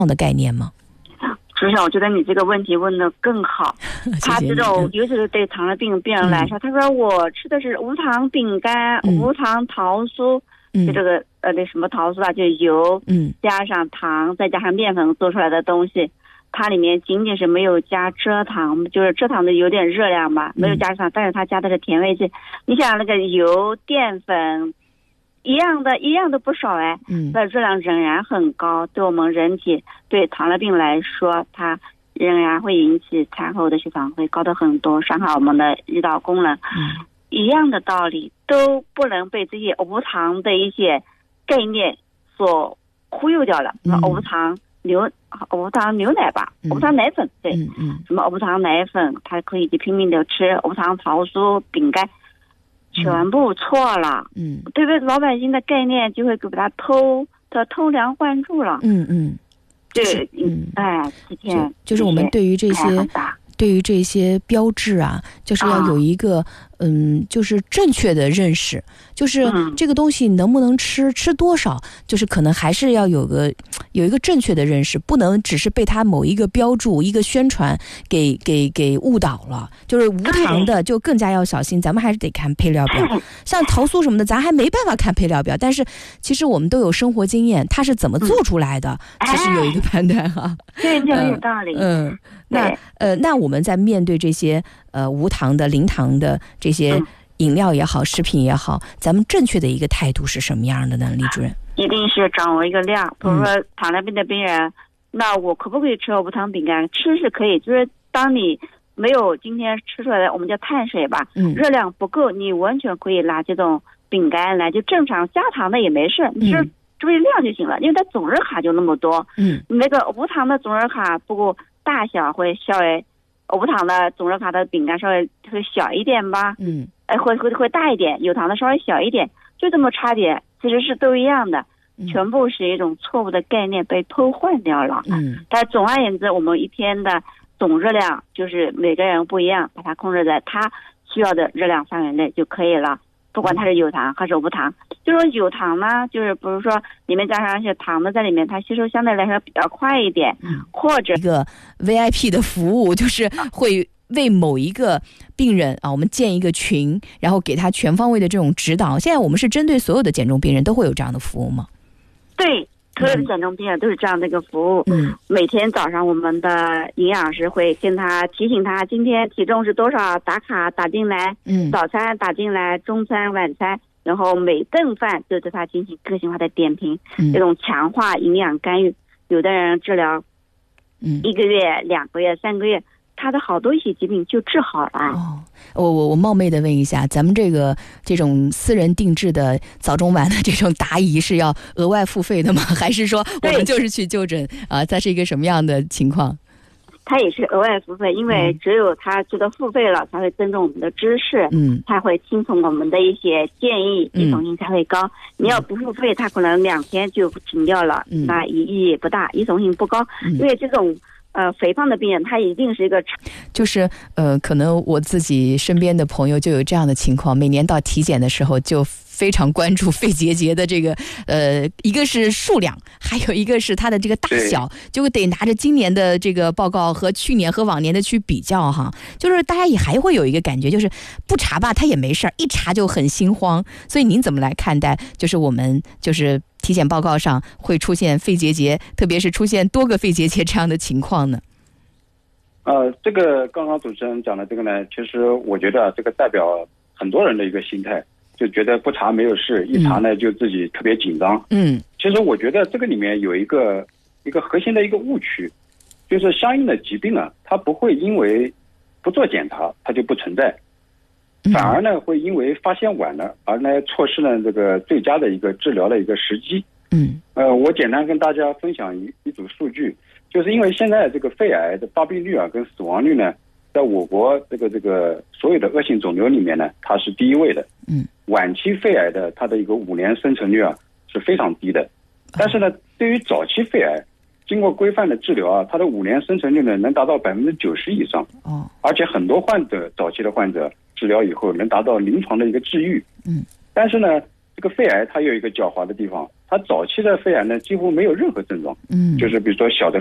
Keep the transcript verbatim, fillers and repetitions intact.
的概念吗？ 实际上我觉得你这个问题问得更好。他这种尤其是对糖尿病病人来说、嗯、他说我吃的是无糖饼干、嗯、无糖桃酥、嗯、就这个呃那什么桃酥啊，就油、嗯、加上糖再加上面粉做出来的东西，它里面仅仅是没有加蔗糖，就是蔗糖的有点热量吧，没有加上、嗯、但是它加的是甜味剂。你想那个油淀粉一样的一样的不少哎，嗯，那热量仍然很高，对我们人体对糖尿病来说，它仍然会引起产后的血糖会高得很多，伤害我们的胰岛功能。嗯，一样的道理，都不能被这些无糖的一些概念所忽悠掉了。嗯，无糖牛无糖牛奶吧，嗯、无糖奶粉，对，嗯嗯，什么无糖奶粉，它可以去拼命的吃无糖桃酥、饼干。全部错了，嗯，对不对？老百姓的概念就会给他偷，他偷梁换柱了，嗯嗯，对，嗯，哎，之前就是我们对于这些，对于这些标志啊，就是要有一个、啊、嗯，就是正确的认识，就是这个东西能不能吃，吃多少，就是可能还是要有个有一个正确的认识，不能只是被它某一个标注、一个宣传给给给误导了。就是无糖的就更加要小心，咱们还是得看配料表。像桃酥什么的，咱还没办法看配料表，但是其实我们都有生活经验，它是怎么做出来的，嗯、其实有一个判断哈。 对，这个有道理。 嗯。嗯那呃，那我们在面对这些呃无糖的、零糖的这些饮料也好、食品也好，咱们正确的一个态度是什么样的呢？李主任， 一定是掌握一个量。比如说糖尿病的病人、嗯，那我可不可以吃无糖饼干？吃是可以，就是当你没有今天吃出来的我们叫碳水吧，嗯，热量不够，你完全可以拿这种饼干来，就正常加糖的也没事，你是注意量就行了，因为它总热卡就那么多，嗯，那个无糖的总热卡不过。大小会稍微，无糖的总热卡的饼干稍微会小一点吧，嗯，哎，会会会大一点，有糖的稍微小一点，就这么差点，其实是都一样的，嗯、全部是一种错误的概念被偷换掉了。嗯，但总而言之，我们一天的总热量就是每个人不一样，把它控制在他需要的热量范围内就可以了。不管它是有糖还是无糖，就说有糖呢，就是比如说里面加上一些糖的在里面，它吸收相对来说比较快一点，嗯、或者一个 V I P 的服务，就是会为某一个病人啊，我们建一个群，然后给他全方位的这种指导。现在我们是针对所有的减重病人都会有这样的服务吗？ 对。所有的减重病人都是这样的一个服务。嗯，每天早上我们的营养师会跟他提醒他今天体重是多少，打卡打进来。嗯，早餐打进来，中餐、晚餐，然后每顿饭都对他进行个性化的点评，嗯、这种强化营养干预。有的人治疗，嗯，一个月、两个月、三个月。他的好多一些疾病就治好了。哦， 我我我冒昧的问一下，咱们这个这种私人定制的早中晚的这种答疑是要额外付费的吗？还是说我们就是去就诊啊？它是一个什么样的情况？ 它也是额外付费，因为只有他觉得付费了，才会尊重我们的知识，嗯，他会听从我们的一些建议，依从性才会高。嗯、你要不付费，他可能两天就停掉了，嗯、那意义也不大，依从性不高，嗯、因为这种。呃，肥胖的病人他一定是一个， 就是呃，可能我自己身边的朋友就有这样的情况，每年到体检的时候就非常关注肺结节的这个呃，一个是数量，还有一个是它的这个大小，就得拿着今年的这个报告和去年和往年的去比较哈。就是大家也还会有一个感觉，就是不查吧，它也没事儿，一查就很心慌。所以您怎么来看待？就是我们就是体检报告上会出现肺结节，特别是出现多个肺结节这样的情况呢？ 呃，这个刚刚主持人讲的这个呢，其实我觉得这个代表很多人的一个心态。就觉得不查没有事，一查呢就自己特别紧张。嗯，其实我觉得这个里面有一个一个核心的一个误区，就是相应的疾病啊，它不会因为不做检查它就不存在，反而呢会因为发现晚了而呢错失了这个最佳的一个治疗的一个时机。嗯，呃，我简单跟大家分享一一组数据，就是因为现在这个肺癌的发病率啊跟死亡率呢，在我国这个这个所有的恶性肿瘤里面呢，它是第一位的。嗯，晚期肺癌的它的一个五年生存率啊是非常低的，但是呢，对于早期肺癌，经过规范的治疗啊，它的五年生存率呢能达到百分之九十以上。哦，而且很多患者早期的患者治疗以后能达到临床的一个治愈。嗯，但是呢，这个肺癌它有一个狡猾的地方， 它早期的肺癌呢几乎没有任何症状， 嗯， 就是比如说小的